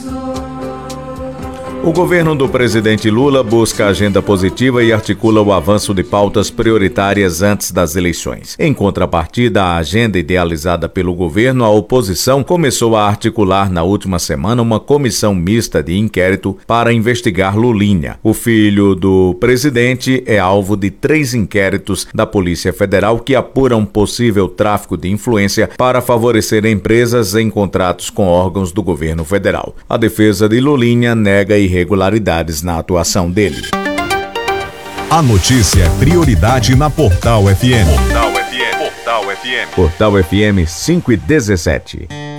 O governo do presidente Lula busca agenda positiva e articula o avanço de pautas prioritárias antes das eleições. Em contrapartida à agenda idealizada pelo governo, a oposição começou a articular na última semana uma comissão mista de inquérito para investigar Lulinha. O filho do presidente é alvo de 3 inquéritos da Polícia Federal que apuram possível tráfico de influência para favorecer empresas em contratos com órgãos do governo federal. A defesa de Lulinha nega irregularidades na atuação dele. A notícia é prioridade na Portal FM. Portal FM 5:17.